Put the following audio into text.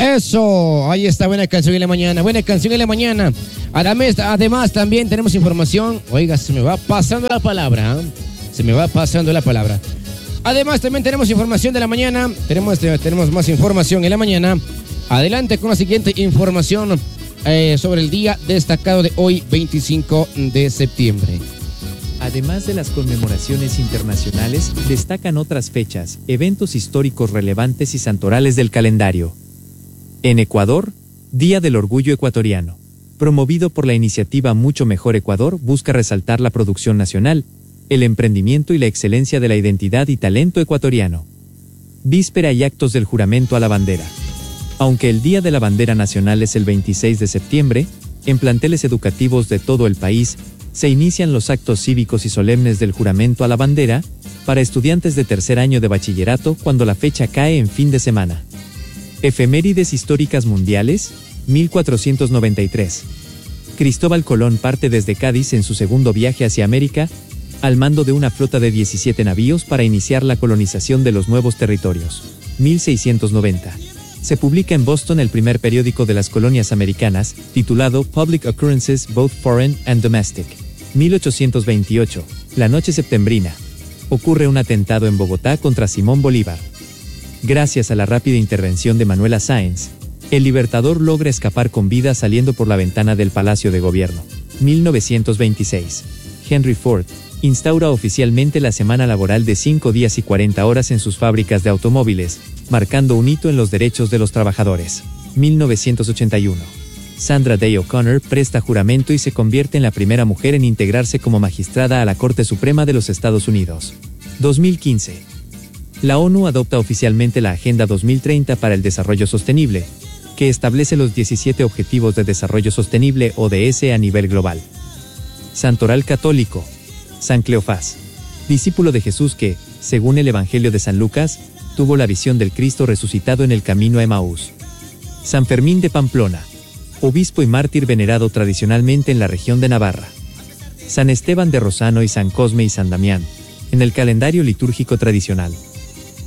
Eso, ahí está, buena canción en la mañana, buena canción en la mañana. Además también tenemos información. Oiga, se me va pasando la palabra, ¿eh? Se me va pasando la palabra. Además también tenemos información de la mañana. Tenemos más información en la mañana. Adelante con la siguiente información sobre el día destacado de hoy, 25 de septiembre. Además de las conmemoraciones internacionales, destacan otras fechas, eventos históricos relevantes y santorales del calendario. En Ecuador, Día del Orgullo Ecuatoriano. Promovido por la iniciativa Mucho Mejor Ecuador, busca resaltar la producción nacional, el emprendimiento y la excelencia de la identidad y talento ecuatoriano. Víspera y actos del juramento a la bandera. Aunque el Día de la Bandera Nacional es el 26 de septiembre, en planteles educativos de todo el país, se inician los actos cívicos y solemnes del juramento a la bandera, para estudiantes de tercer año de bachillerato cuando la fecha cae en fin de semana. Efemérides históricas mundiales, 1493. Cristóbal Colón parte desde Cádiz en su segundo viaje hacia América, al mando de una flota de 17 navíos para iniciar la colonización de los nuevos territorios. 1690. Se publica en Boston el primer periódico de las colonias americanas, titulado Public Occurrences Both Foreign and Domestic. 1828. La noche septembrina. Ocurre un atentado en Bogotá contra Simón Bolívar. Gracias a la rápida intervención de Manuela Sáenz, el Libertador logra escapar con vida saliendo por la ventana del Palacio de Gobierno. 1926. Henry Ford instaura oficialmente la semana laboral de 5 días y 40 horas en sus fábricas de automóviles, marcando un hito en los derechos de los trabajadores. 1981. Sandra Day O'Connor presta juramento y se convierte en la primera mujer en integrarse como magistrada a la Corte Suprema de los Estados Unidos. 2015. La ONU adopta oficialmente la Agenda 2030 para el Desarrollo Sostenible, que establece los 17 Objetivos de Desarrollo Sostenible ODS a nivel global. Santoral católico. San Cleofás. Discípulo de Jesús que, según el Evangelio de San Lucas, tuvo la visión del Cristo resucitado en el camino a Emaús. San Fermín de Pamplona. Obispo y mártir venerado tradicionalmente en la región de Navarra. San Esteban de Rosano y San Cosme y San Damián, en el calendario litúrgico tradicional.